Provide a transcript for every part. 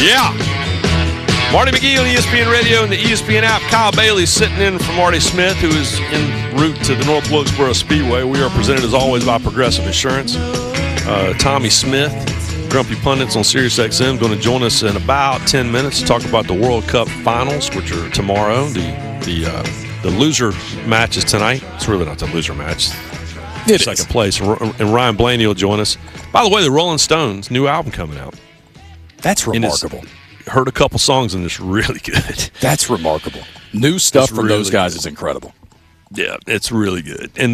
Yeah. Marty McGee on ESPN Radio and the ESPN app. Kyle Bailey sitting in for Marty Smith, who is en route to the North Wilkesboro Speedway. We are presented, as always, by Progressive Insurance. Tommy Smith, Grumpy Pundits on SiriusXM, going to join us in about 10 minutes to talk about the World Cup Finals, which are tomorrow. The loser match is tonight. It's really not the loser match. It's second place. And Ryan Blaney will join us. By the way, the Rolling Stones' new album coming out. That's remarkable. Heard a couple songs and it's really good. That's remarkable. New stuff from those guys is incredible. Yeah, it's really good. And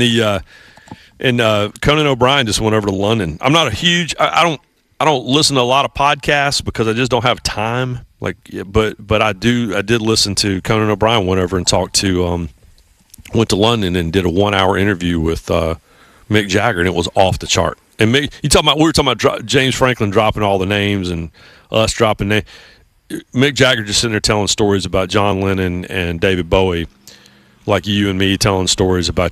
Conan O'Brien just went over to London. I'm not a huge. I don't listen to a lot of podcasts because I just don't have time. But I did listen to Conan O'Brien. Went over and talked to went to London and did a 1-hour interview with Mick Jagger, and it was off the chart. And we were talking about James Franklin dropping all the names and us dropping names. Mick Jagger just sitting there telling stories about John Lennon and David Bowie, like you and me telling stories about,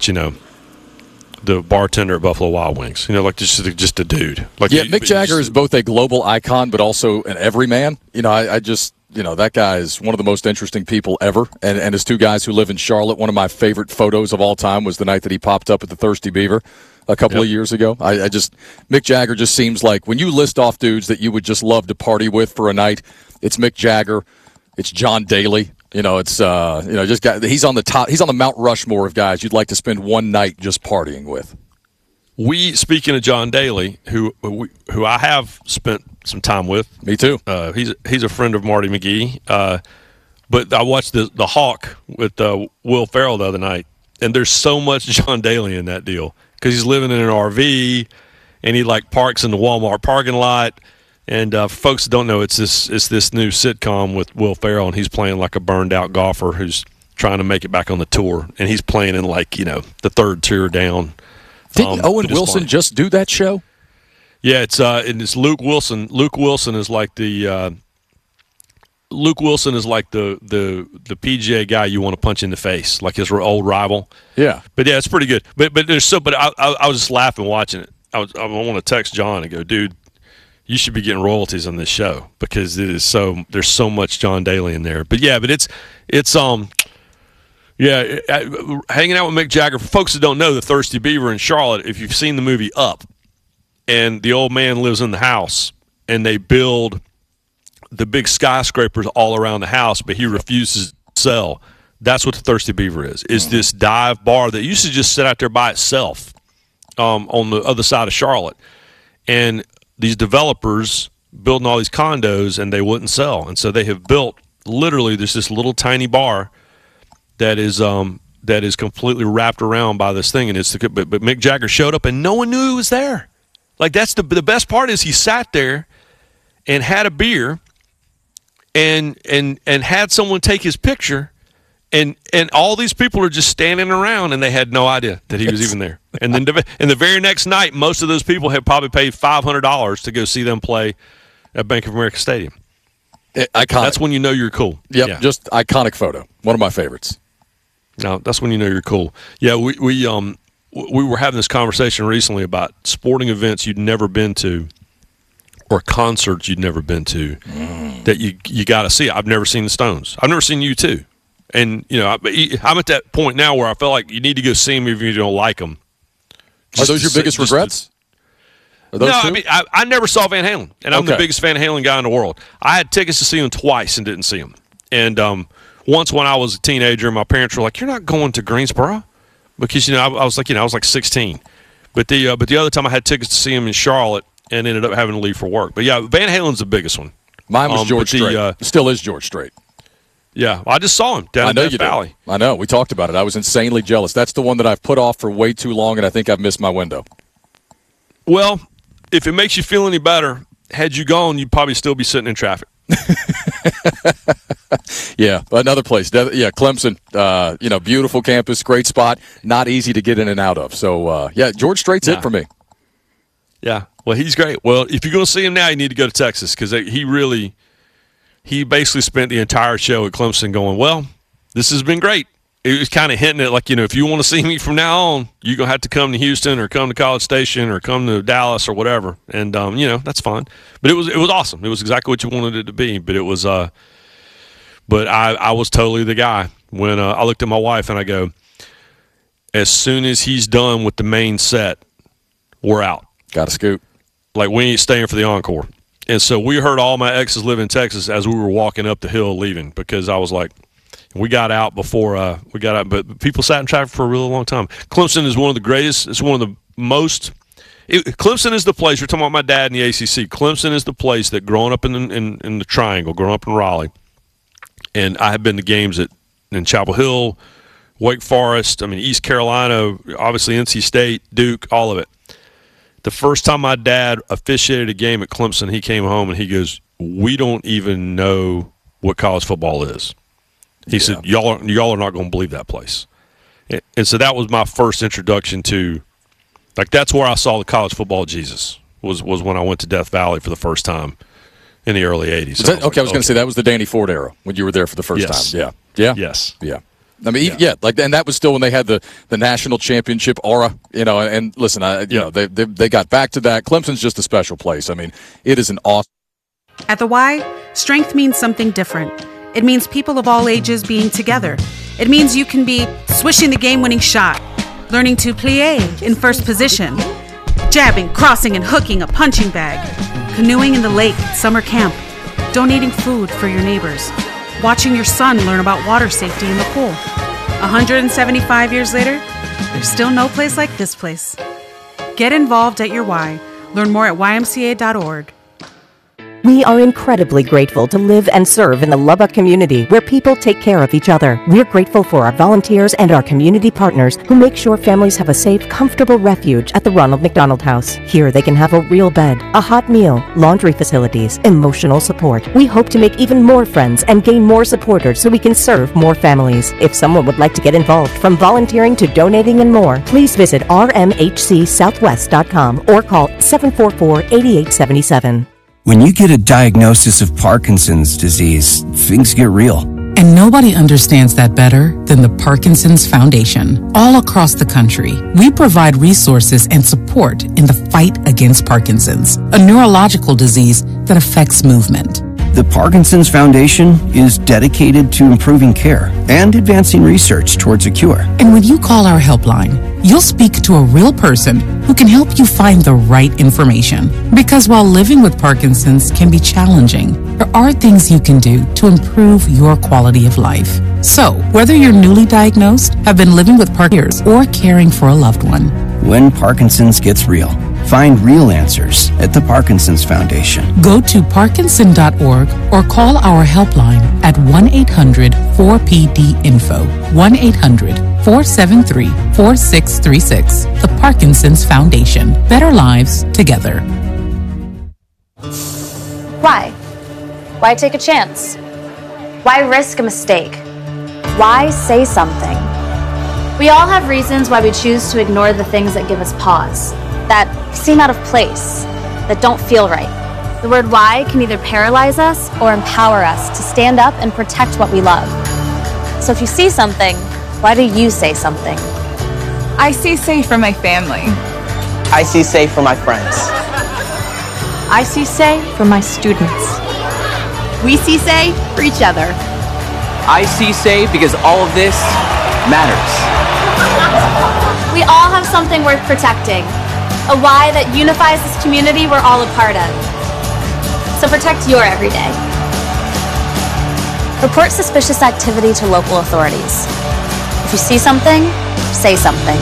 the bartender at Buffalo Wild Wings. Just a dude. Mick Jagger is both a global icon but also an everyman. That guy is one of the most interesting people ever. And his two guys who live in Charlotte, one of my favorite photos of all time was the night that he popped up at the Thirsty Beaver a couple of years ago. Mick Jagger just seems like when you list off dudes that you would just love to party with for a night, it's Mick Jagger, it's John Daly. He's on the top. He's on the Mount Rushmore of guys you'd like to spend one night just partying with. Speaking of John Daly, who I have spent some time with. Me too. He's a friend of Marty McGee. But I watched the Hawk with Will Ferrell the other night, and there's so much John Daly in that deal because he's living in an RV, and he parks in the Walmart parking lot. And for folks that don't know, it's this new sitcom with Will Ferrell, and he's playing like a burned out golfer who's trying to make it back on the tour, and he's playing in the third tier down. Didn't Owen Wilson just do that show? Yeah, it's Luke Wilson. Luke Wilson is like the PGA guy you want to punch in the face, like his old rival. Yeah, but yeah, it's pretty good. But I was just laughing watching it. I want to text John and go, dude, you should be getting royalties on this show because there's so much John Daly in there. But yeah, hanging out with Mick Jagger. For folks that don't know, the Thirsty Beaver in Charlotte, if you've seen the movie Up, and the old man lives in the house, and they build the big skyscrapers all around the house, but he refuses to sell. That's what the Thirsty Beaver is. It's this dive bar that used to just sit out there by itself on the other side of Charlotte. And these developers building all these condos, and they wouldn't sell. And so they have built literally this little tiny bar that is completely wrapped around by this thing. And but Mick Jagger showed up, and no one knew he was there. That's the best part is he sat there and had a beer and had someone take his picture, and all these people are just standing around, and they had no idea that he was even there. And then the very next night, most of those people had probably paid $500 to go see them play at Bank of America Stadium. Iconic. That's when you know you're cool. Yep, yeah. Just iconic photo. One of my favorites. No, that's when you know you're cool. Yeah, we were having this conversation recently about sporting events you'd never been to or concerts you'd never been to that you got to see. I've never seen the Stones. I've never seen U2. And, I'm at that point now where I feel like you need to go see them if you don't like them. Are those your biggest regrets? No, I mean, I never saw Van Halen, and I'm the biggest Van Halen guy in the world. I had tickets to see him twice and didn't see him. And once when I was a teenager, my parents were like, "You're not going to Greensboro," because I was like 16. But the other time I had tickets to see him in Charlotte and ended up having to leave for work. But yeah, Van Halen's the biggest one. Mine was George Strait. Still is George Strait. Yeah, I just saw him down in Death Valley. I know. We talked about it. I was insanely jealous. That's the one that I've put off for way too long, and I think I've missed my window. Well, if it makes you feel any better, had you gone, you'd probably still be sitting in traffic. Yeah, another place. Yeah, Clemson. Beautiful campus, great spot, not easy to get in and out of. So, George Strait's it for me. Yeah, well, he's great. Well, if you're going to see him now, you need to go to Texas because he basically spent the entire show at Clemson going, well, this has been great. it was kind of hinting at, like, if you want to see me from now on, you're going to have to come to Houston or come to College Station or come to Dallas or whatever. And, that's fine. But it was awesome. It was exactly what you wanted it to be. But it was, but I was totally the guy when I looked at my wife and I go, as soon as he's done with the main set, we're out. Got to scoot. Like, we ain't staying for the encore. And so we heard all my exes live in Texas as we were walking up the hill leaving, because I was like, we got out before we got out. But people sat in traffic for a really long time. Clemson is one of the greatest. It's one of the most – Clemson is the place – we're talking about my dad in the ACC. Clemson is the place that, growing up in the Triangle, growing up in Raleigh, and I have been to games in Chapel Hill, Wake Forest, East Carolina, obviously NC State, Duke, all of it. The first time my dad officiated a game at Clemson, he came home and he goes, we don't even know what college football is. He said, y'all are not going to believe that place. And so that was my first introduction to, like, that's where I saw the college football Jesus, was when I went to Death Valley for the first time in the early 80s. I was going to say that was the Danny Ford era when you were there for the first time. Yeah. Yeah. Yes. Yeah. And that was still when they had the national championship aura, and listen, they got back to that. Clemson's just a special place. It is an awesome. At the Y, strength means something different. It means people of all ages being together. It means you can be swishing the game-winning shot, learning to plie in first position, jabbing, crossing, and hooking a punching bag, canoeing in the lake at summer camp, donating food for your neighbors, watching your son learn about water safety in the pool. 175 years later, there's still no place like this place. Get involved at your Y. Learn more at ymca.org. We are incredibly grateful to live and serve in the Lubbock community where people take care of each other. We're grateful for our volunteers and our community partners who make sure families have a safe, comfortable refuge at the Ronald McDonald House. Here they can have a real bed, a hot meal, laundry facilities, emotional support. We hope to make even more friends and gain more supporters so we can serve more families. If someone would like to get involved, from volunteering to donating and more, please visit rmhcsouthwest.com or call 744-8877. When you get a diagnosis of Parkinson's disease, things get real. And nobody understands that better than the Parkinson's Foundation. All across the country, we provide resources and support in the fight against Parkinson's, a neurological disease that affects movement. The Parkinson's Foundation is dedicated to improving care and advancing research towards a cure. And when you call our helpline, you'll speak to a real person who can help you find the right information. Because while living with Parkinson's can be challenging, there are things you can do to improve your quality of life. So, whether you're newly diagnosed, have been living with Parkinson's, or caring for a loved one, when Parkinson's gets real, find real answers at the Parkinson's Foundation. Go to parkinson.org or call our helpline at 1-800-4PD-INFO, 1-800-473-4636. The Parkinson's Foundation. Better lives together. Why? Why take a chance? Why risk a mistake? Why say something? We all have reasons why we choose to ignore the things that give us pause, that seem out of place, that don't feel right. The word why can either paralyze us or empower us to stand up and protect what we love. So if you see something, why do you say something? I see safe for my family. I see safe for my friends. I see say for my students. We see say for each other. I see say because all of this matters. We all have something worth protecting. A why that unifies this community we're all a part of. So protect your everyday. Report suspicious activity to local authorities. If you see something, say something.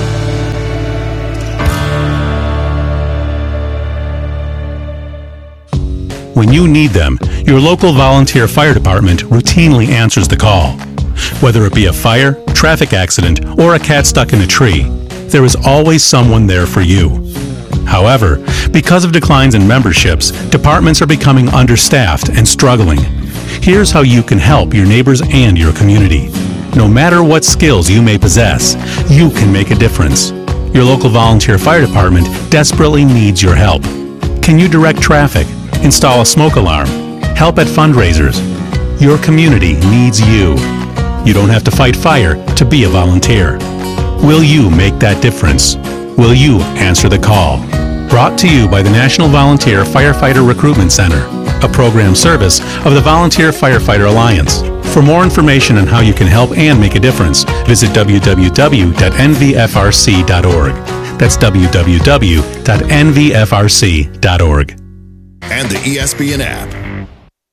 When you need them, your local volunteer fire department routinely answers the call. Whether it be a fire, traffic accident, or a cat stuck in a tree, there is always someone there for you. However, because of declines in memberships, departments are becoming understaffed and struggling. Here's how you can help your neighbors and your community. No matter what skills you may possess, you can make a difference. Your local volunteer fire department desperately needs your help. Can you direct traffic, install a smoke alarm, help at fundraisers? Your community needs you. You don't have to fight fire to be a volunteer. Will you make that difference? Will you answer the call? Brought to you by the National Volunteer Firefighter Recruitment Center, a program service of the Volunteer Firefighter Alliance. For more information on how you can help and make a difference, visit www.nvfrc.org. That's www.nvfrc.org. And the ESPN app.